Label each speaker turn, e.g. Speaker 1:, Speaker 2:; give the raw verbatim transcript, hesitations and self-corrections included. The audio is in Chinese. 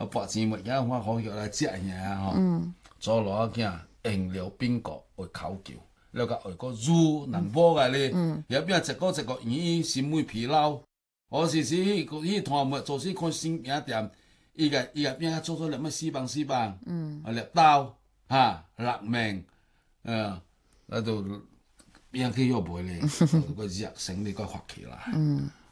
Speaker 1: 啊，跋钱物件我好叫来食尔吼。
Speaker 2: 嗯，
Speaker 1: 做老仔囝用料变故为考究，了甲会个乳人某个咧，也变一个一个圆圆心胃疲劳。我时时迄迄摊物做时看新饼店，伊个伊个饼做做粒么四棒四棒，嗯，啊粒豆哈辣面，嗯，啊就饼去要卖咧，个热身你个发起来。嗯。